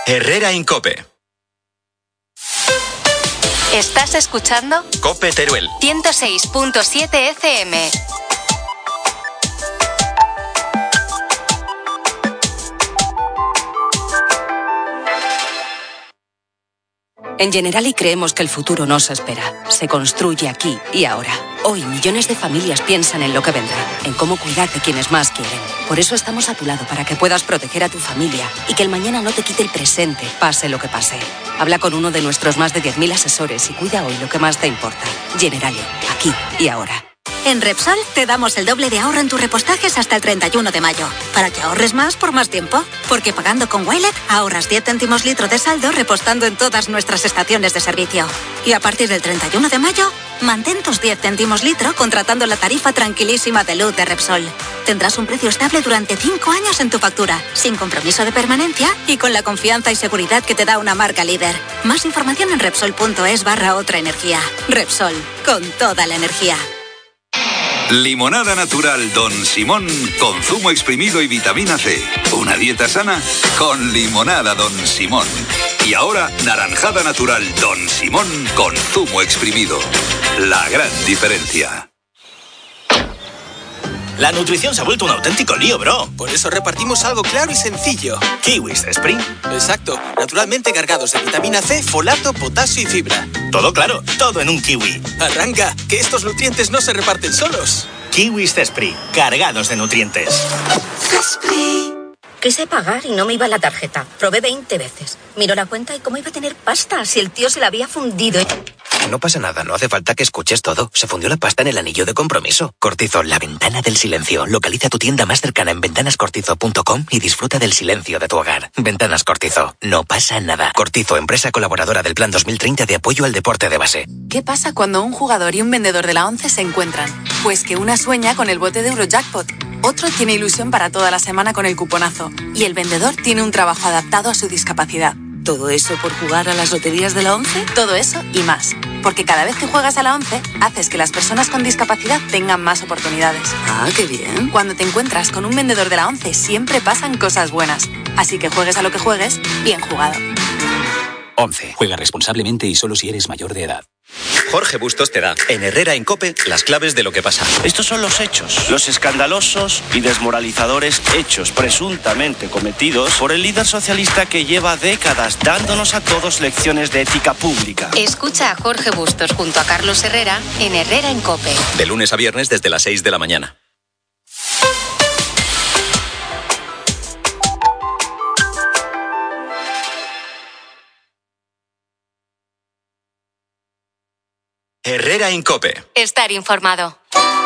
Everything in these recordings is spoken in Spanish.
Herrera en COPE. ¿Estás escuchando? COPE Teruel. 106.7 FM. En Generali creemos que el futuro no se espera, se construye aquí y ahora. Hoy millones de familias piensan en lo que vendrá, en cómo cuidar de quienes más quieren. Por eso estamos a tu lado para que puedas proteger a tu familia y que el mañana no te quite el presente, pase lo que pase. Habla con uno de nuestros más de 10.000 asesores y cuida hoy lo que más te importa. Generali, aquí y ahora. En Repsol te damos el doble de ahorro en tus repostajes hasta el 31 de mayo, para que ahorres más por más tiempo. Porque pagando con Wilet ahorras 10 céntimos litro de saldo repostando en todas nuestras estaciones de servicio. Y a partir del 31 de mayo, mantén tus 10 céntimos litro contratando la tarifa tranquilísima de luz de Repsol. Tendrás un precio estable durante 5 años en tu factura, sin compromiso de permanencia y con la confianza y seguridad que te da una marca líder. Más información en Repsol.es/otra energía. Repsol, con toda la energía. Limonada natural Don Simón con zumo exprimido y vitamina C. Una dieta sana con limonada Don Simón. Y ahora naranjada natural Don Simón con zumo exprimido. La gran diferencia. La nutrición se ha vuelto un auténtico lío, bro. Por eso repartimos algo claro y sencillo. Kiwis Spring. Exacto, naturalmente cargados de vitamina C, folato, potasio y fibra. Todo claro, todo en un kiwi. Arranca, que estos nutrientes no se reparten solos. Kiwis Spring, cargados de nutrientes. Quise pagar y no me iba la tarjeta. Probé 20 veces. Miro la cuenta y cómo iba a tener pasta si el tío se la había fundido. No pasa nada, no hace falta que escuches todo. Se fundió la pasta en el anillo de compromiso. Cortizo, la ventana del silencio. Localiza tu tienda más cercana en ventanascortizo.com y disfruta del silencio de tu hogar. Ventanas Cortizo, no pasa nada. Cortizo, empresa colaboradora del Plan 2030 de apoyo al deporte de base. ¿Qué pasa cuando un jugador y un vendedor de la ONCE se encuentran? Pues que una sueña con el bote de Eurojackpot, otro tiene ilusión para toda la semana con el cuponazo y el vendedor tiene un trabajo adaptado a su discapacidad. ¿Todo eso por jugar a las loterías de la ONCE? Todo eso y más. Porque cada vez que juegas a la ONCE, haces que las personas con discapacidad tengan más oportunidades. Ah, qué bien. Cuando te encuentras con un vendedor de la ONCE, siempre pasan cosas buenas. Así que juegues a lo que juegues, bien jugado. ONCE. Juega responsablemente y solo si eres mayor de edad. Jorge Bustos te da, en Herrera en COPE, las claves de lo que pasa. Estos son los hechos, los escandalosos y desmoralizadores hechos presuntamente cometidos por el líder socialista que lleva décadas dándonos a todos lecciones de ética pública. Escucha a Jorge Bustos junto a Carlos Herrera en Herrera en COPE. De lunes a viernes desde las 6 de la mañana. Herrera en COPE. Estar informado.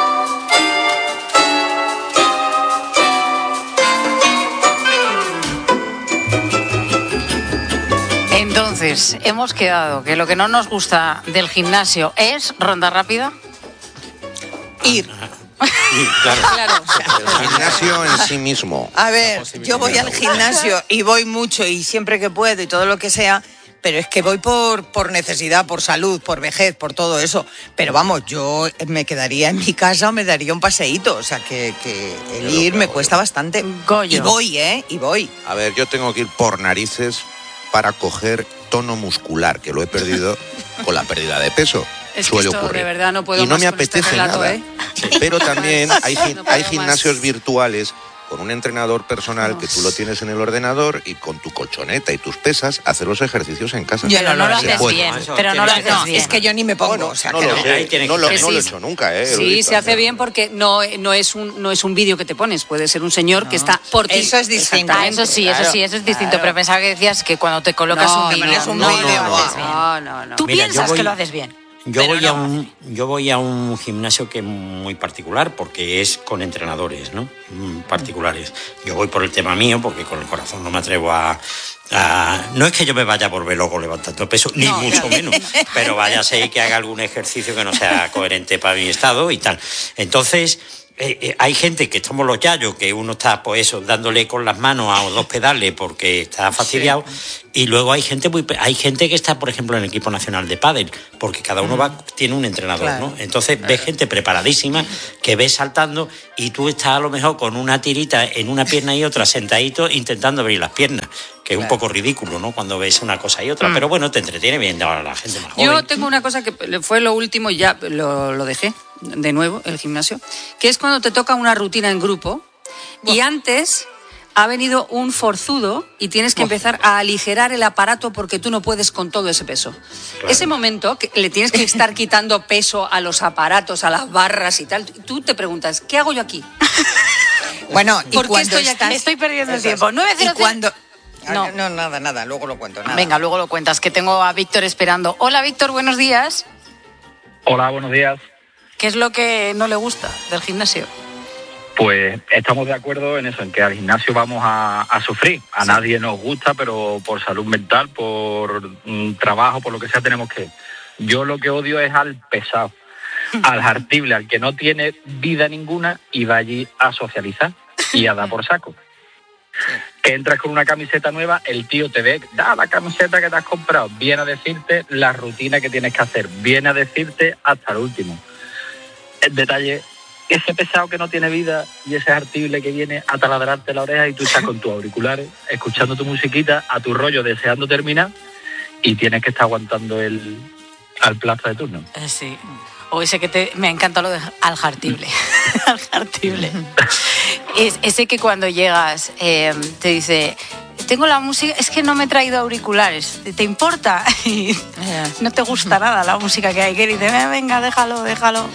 Entonces, hemos quedado que lo que no nos gusta del gimnasio es ronda rápida. Ir. Claro. El gimnasio en sí mismo. A ver, yo voy al gimnasio y voy mucho y siempre que puedo y todo lo que sea, pero es que voy por necesidad, por salud, por vejez, por todo eso. Pero vamos, yo me quedaría en mi casa o me daría un paseíto. O sea, que el ir me cuesta bastante. Goyo. Y voy. A ver, yo tengo que ir por narices para coger tono muscular, que lo he perdido con la pérdida de peso. Es Suele que esto, ocurrir. de verdad, no puedo y no más me con este apetece relato, nada. ¿eh? Pero también hay No puedo gimnasios más. virtuales con un entrenador personal que tú lo tienes en el ordenador y con tu colchoneta y tus pesas hacer los ejercicios en casa. Yo no lo Se haces puede. bien. Pero no lo haces bien. Es que yo ni me pongo. O sea, No que lo no. sé, no lo he hecho nunca, ¿eh? Lo he Sí, visto se hace hacer. bien porque no es un vídeo que te pones, puede ser un señor que está por ti. Eso es distinto. Ah, eso sí, eso es distinto, pero pensaba que decías que cuando te colocas No, un te vídeo. pones un vídeo, lo haces bien. No. Tú Mira, piensas que lo haces bien. Yo voy a un gimnasio que es muy particular porque es con entrenadores, ¿no? Particulares. Yo voy por el tema mío porque con el corazón no me atrevo a no es que yo me vaya por ver luego levantando peso, ni mucho menos, pero váyase y que haga algún ejercicio que no sea coherente para mi estado y tal. Entonces, hay gente que estamos los yayos, que uno está, pues eso, dándole con las manos a 2 pedales porque está fastidiado, y luego hay gente que está, por ejemplo, en el equipo nacional de pádel, porque cada uno tiene un entrenador, claro, ¿no? Entonces ves gente preparadísima que ves saltando y tú estás a lo mejor con una tirita en una pierna y otra sentadito intentando abrir las piernas, que es un poco ridículo, ¿no? Cuando ves una cosa y otra, pero bueno, te entretiene bien a la gente más joven. Yo tengo una cosa que fue lo último y ya lo dejé de nuevo, el gimnasio, que es cuando te toca una rutina en grupo y antes ha venido un forzudo y tienes que empezar a aligerar el aparato porque tú no puedes con todo ese peso. Claro. Ese momento que le tienes que estar quitando peso a los aparatos, a las barras y tal, tú te preguntas, ¿qué hago yo aquí? Bueno, y ¿por qué cuando estoy aquí? Estoy perdiendo el tiempo. 900... Y cuando... No, nada, luego lo cuento. Nada. Venga, luego lo cuentas, que tengo a Víctor esperando. Hola, Víctor, buenos días. Hola, buenos días. ¿Qué es lo que no le gusta del gimnasio? Pues estamos de acuerdo en eso, en que al gimnasio vamos a sufrir. A nadie nos gusta, pero por salud mental, por trabajo, por lo que sea, tenemos que... Yo lo que odio es al pesado, al hartible, al que no tiene vida ninguna y va allí a socializar y a dar por saco. Que entras con una camiseta nueva, el tío te ve, da la camiseta que te has comprado, viene a decirte la rutina que tienes que hacer, viene a decirte hasta el último. El detalle, ese pesado que no tiene vida y ese artible que viene a taladrarte la oreja y tú estás con tus auriculares, escuchando tu musiquita, a tu rollo, deseando terminar y tienes que estar aguantando al plazo de turno. Sí. O ese que me encanta lo de al jartible. Al jartible. Ese que cuando llegas te dice... Tengo la música, es que no me he traído auriculares, ¿te importa? Y no te gusta nada la música que hay, que dice, venga, déjalo.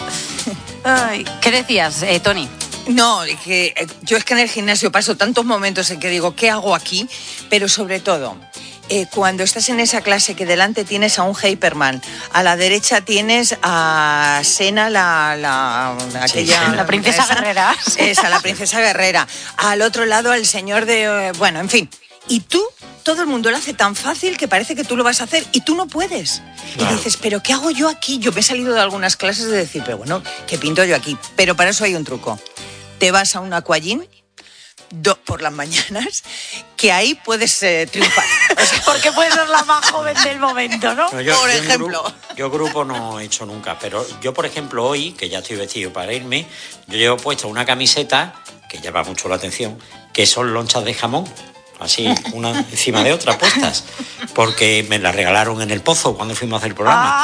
Ay, ¿qué decías, Tony? No, que yo es que en el gimnasio paso tantos momentos en que digo, ¿qué hago aquí? Pero sobre todo, cuando estás en esa clase que delante tienes a un Hyperman, a la derecha tienes a Sena, la princesa guerrera. Esa, la princesa guerrera. Al otro lado al señor de... bueno, en fin. Y tú, todo el mundo lo hace tan fácil que parece que tú lo vas a hacer y tú no puedes. Claro. Y dices, ¿pero qué hago yo aquí? Yo me he salido de algunas clases de decir, pero bueno, ¿qué pinto yo aquí? Pero para eso hay un truco. Te vas a un aquagym por las mañanas, que ahí puedes triunfar. O sea, porque puedes ser la más joven del momento, ¿no? Por ejemplo. Yo grupo no he hecho nunca, pero yo, por ejemplo, hoy, que ya estoy vestido para irme, yo llevo puesta una camiseta, que llama mucho la atención, que son lonchas de jamón. Así, una encima de otra puestas, porque me la regalaron en el Pozo cuando fuimos a hacer el programa.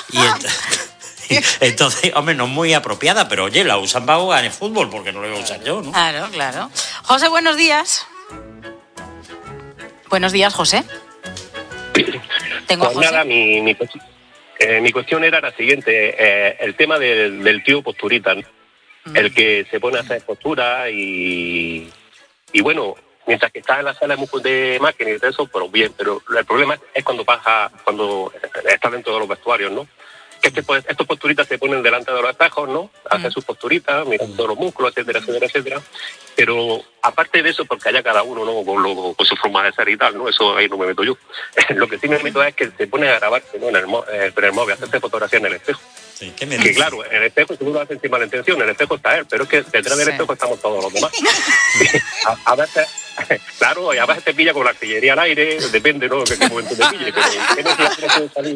Y entonces, hombre, no es muy apropiada, pero oye, la usan para jugar en fútbol, porque no lo voy a usar yo, ¿no? Claro. José, buenos días. Buenos días, José. Tengo pues a José. Nada, mi cuestión era la siguiente, el tema del tío posturita, ¿no? El que se pone a hacer postura y bueno... Mientras que estás en la sala de máquina y todo eso, pero bien, pero el problema es cuando estás dentro de los vestuarios, ¿no? Que estos posturitas se ponen delante de los espejos, ¿no? Hacen sus posturitas, miran todos los músculos, etcétera. Pero aparte de eso, porque haya cada uno, ¿no? Con su forma de ser y tal, ¿no? Eso ahí no me meto yo. Lo que sí me meto es que se pone a grabarse, ¿no? En el móvil, hacerse fotografía en el espejo. Sí, ¿qué me que dices? Claro, en el espejo tú lo haces sin mala intención, en el espejo está él, pero es que detrás del espejo estamos todos los demás. A veces, claro, y a veces te pilla con la artillería al aire, depende, ¿no? De qué momento te pille, pero ¿qué necesidad de salir?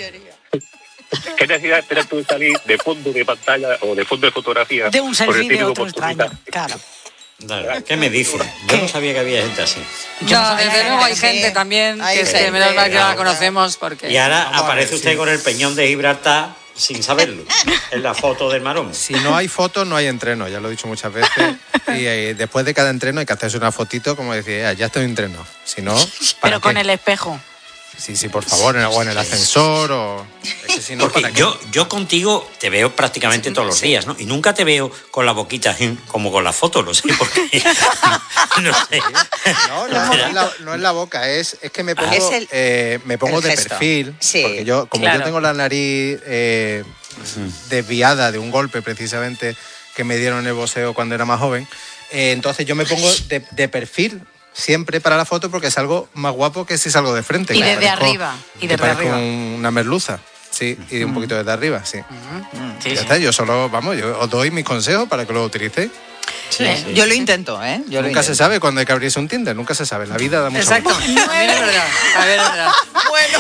¿Qué necesidad de tener tú de salir de fondo de pantalla o de fondo de fotografía? De un selfie de otro extraño, claro. ¿Qué me dices? Yo no sabía que había gente así. No, desde luego hay gente también que menos mal que la conocemos porque... Y ahora aparece usted con el peñón de Gibraltar sin saberlo, en la foto del Marón. Si no hay fotos, no hay entreno, ya lo he dicho muchas veces. Y después de cada entreno hay que hacerse una fotito como decir, ya estoy en entreno. Si no, pero con el espejo. Sí, por favor, o en el ascensor o... Si no, porque yo contigo te veo prácticamente todos los días, ¿no? Y nunca te veo con la boquita como con la foto, no sé por qué. No sé. No es la boca, es que me pongo de perfil. Sí, porque yo tengo la nariz desviada de un golpe precisamente que me dieron en el boxeo cuando era más joven, entonces yo me pongo de perfil siempre para la foto porque es algo más guapo que si salgo de frente. Y desde arriba. Parezco una merluza. Sí, y un poquito desde arriba, sí. Ya está, yo solo, yo os doy mis consejos para que lo utilicéis. Sí. Yo lo intento, ¿eh? Nunca se sabe cuando hay que abrirse un Tinder, nunca se sabe. La vida da mucho. Exacto. También es verdad. A ver, es verdad. Bueno,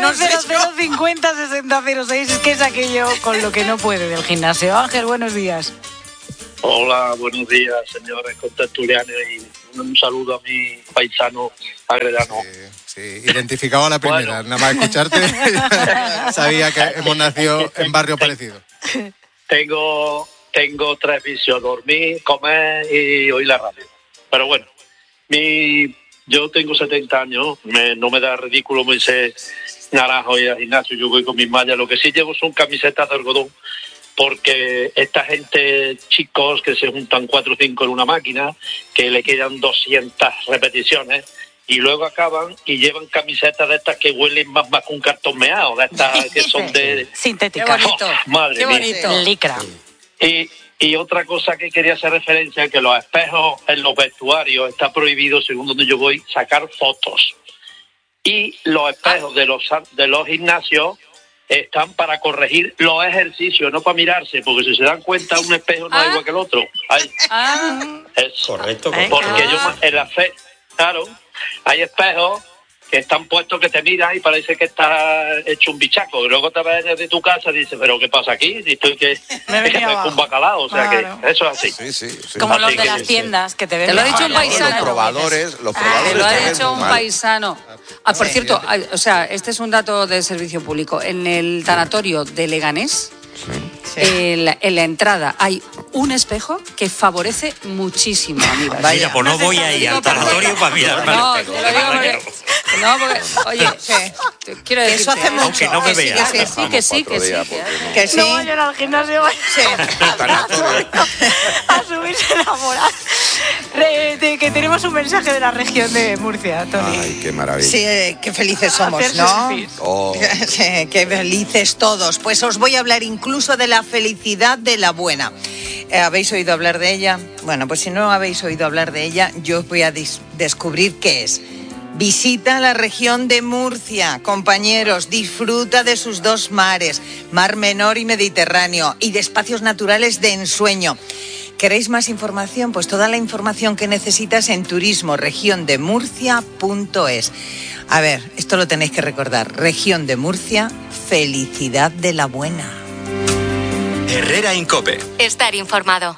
900506006 es que es aquello con lo que no puede del gimnasio. Ángel, buenos días. Hola, buenos días, señores contertulianos, y un saludo a mi paisano agrediano. Sí, identificado a la primera, nada más escucharte, sabía que hemos nacido en barrio parecido. Tengo 3 vicios: dormir, comer y oír la radio. Pero bueno, yo tengo 70 años, no me da ridículo, me dice naranjo y al gimnasio, yo voy con mis mallas. Lo que sí llevo son camisetas de algodón, porque esta gente, chicos, que se juntan 4 o 5 en una máquina, que le quedan 200 repeticiones, y luego acaban y llevan camisetas de estas que huelen más que un cartón meado, de estas que son de... Sintética. Qué bonito. Madre Qué bonito. mía. Licra. Y otra cosa que quería hacer referencia, que los espejos en los vestuarios está prohibido, según donde yo voy, sacar fotos. Y los espejos de los gimnasios están para corregir los ejercicios, no para mirarse, porque si se dan cuenta, un espejo no es igual que el otro. Es correcto. Porque claro, hay espejos que están puestos que te miras y parece que estás hecho un bichaco. Y luego te ves desde tu casa y dices, ¿pero qué pasa aquí? Y estoy que me un bacalao. O sea, claro, que eso es así. Sí. Como así los de las tiendas, que te ven. Te lo ha dicho un paisano. Los probadores te lo ha dicho un paisano. Por cierto, o sea, este es un dato de servicio público. En el tanatorio de Leganés, en la entrada hay un espejo que favorece muchísimo a mi Vaya, pues no voy ahí al tanatorio para mirarme al espejo. Porque, oye, quiero decir, eso hace mucho. Aunque no me vea. Que sí. Que sí. No vayan al gimnasio, a subirse la moral. Que tenemos un mensaje de la región de Murcia, Tony. Ay, qué maravilla. Sí, qué felices somos, ¿no? Sí, qué felices todos. Pues os voy a hablar incluso de la felicidad de la buena. ¿Habéis oído hablar de ella? Bueno, pues si no habéis oído hablar de ella, yo os voy a descubrir qué es. Visita la región de Murcia, compañeros, disfruta de sus 2 mares, Mar Menor y Mediterráneo, y de espacios naturales de ensueño. ¿Queréis más información? Pues toda la información que necesitas en turismoregiondemurcia.es. A ver, esto lo tenéis que recordar. Región de Murcia, felicidad de la buena. Herrera en COPE. Estar informado.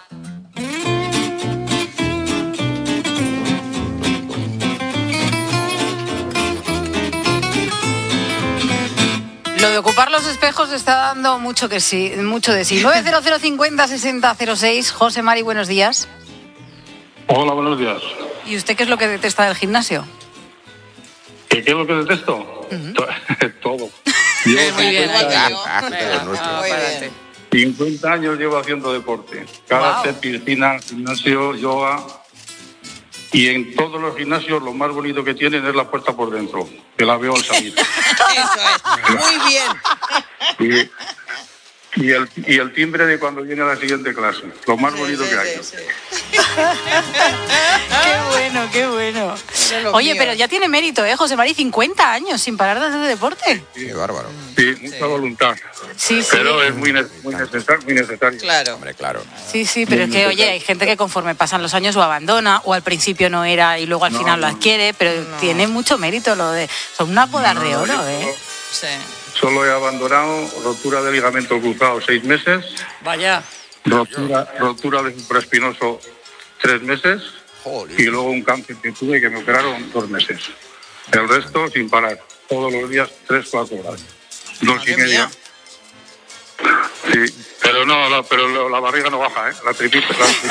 Lo de ocupar los espejos está dando mucho de sí. 900506006. José Mari, buenos días. Hola, buenos días. ¿Y usted qué es lo que detesta del gimnasio? ¿Qué es lo que detesto? Todo. Muy bien. 50 años llevo haciendo deporte. Karate, piscina, gimnasio, yoga. Y en todos los gimnasios lo más bonito que tienen es la puerta por dentro, que la veo al salir. Eso es, muy bien. Y el timbre de cuando viene a la siguiente clase, lo más bonito que hay. Sí. Qué bueno. Oye, pero ya tiene mérito, José Mari, 50 años sin parar de hacer deporte. Sí, bárbaro. Sí, mucha voluntad. Sí. Pero es muy necesario. Claro. Hombre, claro. Sí, pero es que, oye, hay gente que conforme pasan los años o abandona, o al principio no era y luego al final lo adquiere, pero tiene mucho mérito lo de... Son unas bodas de oro, ¿eh? Sí. Solo he abandonado rotura de ligamento cruzado 6 meses. Vaya. Rotura de supraespinoso 3 meses. Joder. Y luego un cáncer que tuve que me operaron 2 meses. El resto sin parar. Todos los días 3-4 horas. 2 y media. Sí, pero pero la barriga no baja, ¿eh? La tripita.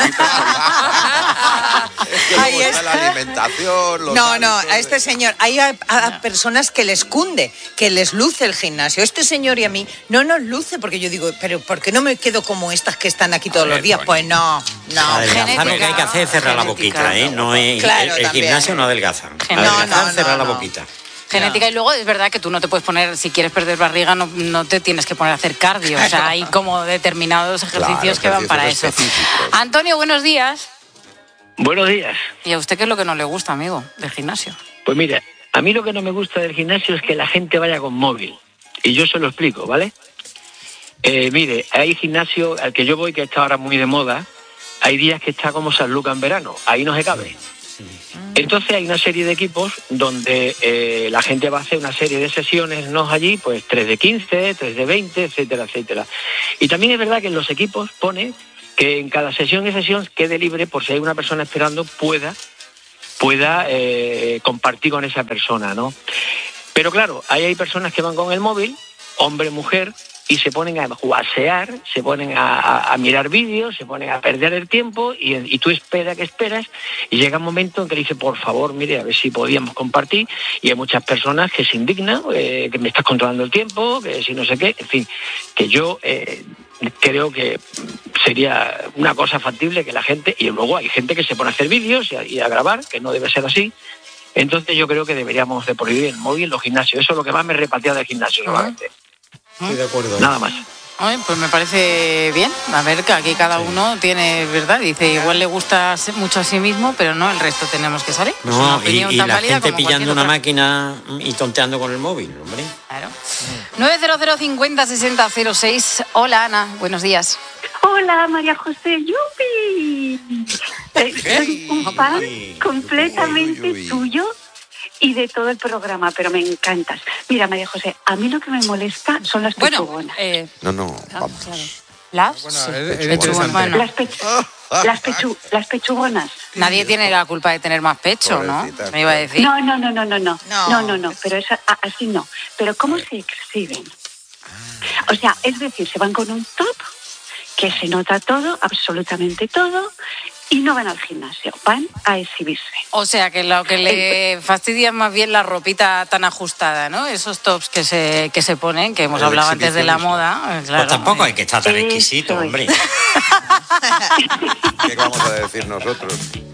Es que luego está la alimentación. Los A este señor, hay a personas que les cunde, que les luce el gimnasio. Este señor y a mí no nos luce, porque yo digo, pero ¿por qué no me quedo como estas que están aquí todos los días? Pues no. Adelgazar lo que hay que hacer es cerrar la boquita, ¿eh? No es, Claro, el gimnasio no adelgaza. No, cerrar la boquita. Genética, y luego es verdad que tú no te puedes poner, si quieres perder barriga, no te tienes que poner a hacer cardio. O sea, hay como determinados ejercicios que van para eso. Antonio, buenos días. Buenos días. ¿Y a usted qué es lo que no le gusta, amigo, del gimnasio? Pues mira, a mí lo que no me gusta del gimnasio es que la gente vaya con móvil. Y yo se lo explico, ¿vale? Mire, hay gimnasio al que yo voy, que está ahora muy de moda, hay días que está como San Lucas en verano, ahí no se cabe. Entonces hay una serie de equipos donde la gente va a hacer una serie de sesiones, ¿no? Allí, pues 3 de 15, 3 de 20, etcétera, etcétera. Y también es verdad que en los equipos pone que en cada sesión y sesión quede libre, por si hay una persona esperando, pueda compartir con esa persona, ¿no? Pero claro, ahí hay personas que van con el móvil, hombre, mujer, y se ponen a jugasear, se ponen a mirar vídeos, se ponen a perder el tiempo y tú esperas, y llega un momento en que le dice, por favor, mire, a ver si podíamos compartir, y hay muchas personas que se indignan, que me estás controlando el tiempo, que si no sé qué, en fin, que yo creo que sería una cosa factible que la gente, y luego hay gente que se pone a hacer vídeos y a grabar, que no debe ser así. Entonces yo creo que deberíamos de prohibir el móvil en los gimnasios. Eso es lo que más me repatea del gimnasio solamente. Estoy de acuerdo. Nada más. Ay, pues me parece bien. A ver, que aquí cada uno tiene, ¿verdad? Dice, igual le gusta mucho a sí mismo, pero no, el resto tenemos que salir. No, una opinión y tan la válida gente como pillando cualquier una otra. máquina y tonteando con el móvil, hombre. Claro. 900 50 60 06. Hola, Ana. Buenos días. Hola, María José. ¡Yupi! Soy un fan completamente tuyo y de todo el programa, pero me encantas. Mira, María José, a mí lo que me molesta son las pechugonas. No, vamos. ¿Las? Bueno, las pechugonas. Nadie tiene la culpa de tener más pecho, ¿no? Me iba a decir. No, pero eso, así no. Pero ¿cómo se exhiben? O sea, es decir, se van con un top que se nota todo, absolutamente todo, y no van al gimnasio, van a exhibirse. O sea, que lo que le fastidia es más bien la ropita tan ajustada, ¿no? Esos tops que se ponen, que hemos hablado antes de la moda. Claro. Pues tampoco hay que estar tan exquisito, hombre. ¿Qué vamos a decir nosotros?